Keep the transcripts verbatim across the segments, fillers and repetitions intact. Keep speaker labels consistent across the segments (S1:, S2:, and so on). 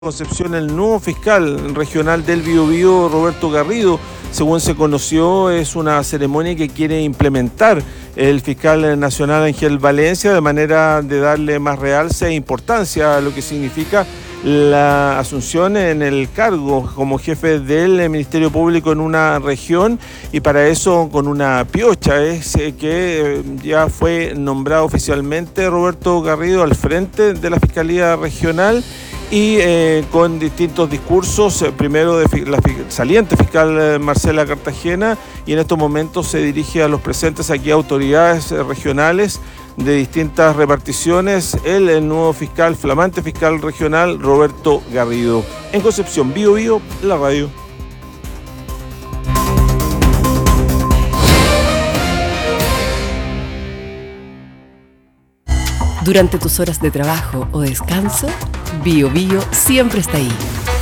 S1: Concepción, el nuevo fiscal regional del Biobío, Roberto Garrido. Según se conoció, es una ceremonia que quiere implementar el fiscal nacional Ángel Valencia de manera de darle más realce e importancia a lo que significa la asunción en el cargo como jefe del Ministerio Público en una región, y para eso con una piocha es que ya fue nombrado oficialmente Roberto Garrido al frente de la Fiscalía Regional. Y eh, con distintos discursos, eh, primero de la saliente fiscal eh, Marcela Cartagena, y en estos momentos se dirige a los presentes aquí autoridades eh, regionales de distintas reparticiones, el, el nuevo fiscal, flamante fiscal regional Roberto Garrido. En Concepción, Biobío, la radio.
S2: Durante tus horas de trabajo o descanso, Biobío siempre está ahí.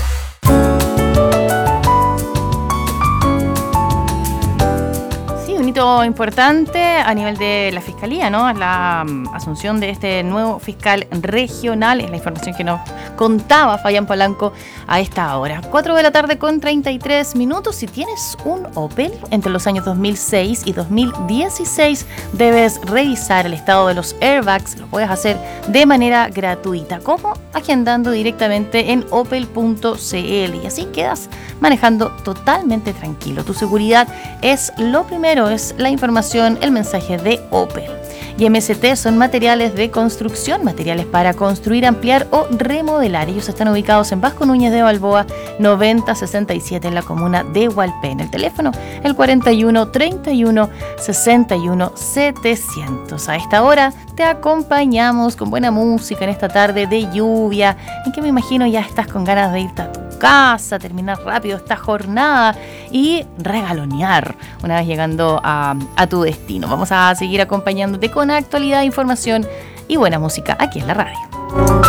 S3: Sí, un hito importante a nivel de la Fiscalía, ¿no? La um, asunción de este nuevo fiscal regional es la información que nos contaba Fabián Polanco a esta hora. cuatro de la tarde con treinta y tres minutos. Si tienes un Opel entre los años dos mil seis y dos mil dieciséis, debes revisar el estado de los airbags. Lo puedes hacer de manera gratuita. ¿Cómo? Agendando directamente en opel punto c l, y así quedas manejando totalmente tranquilo. Tu seguridad es lo primero, es la información, el mensaje de Opel. Y M S T son materiales de construcción, materiales para construir, ampliar o remodelar. Ellos están ubicados en Vasco Núñez de Balboa, noventa sesenta y siete, en la comuna de Hualpén. El teléfono, el cuarenta y uno, treinta y uno, sesenta y uno, setecientos. A esta hora te acompañamos con buena música en esta tarde de lluvia, en que me imagino ya estás con ganas de irte a tu casa, terminar rápido esta jornada y regalonear una vez llegando a, a tu destino. Vamos a seguir acompañándote con actualidad, información y buena música aquí en la radio.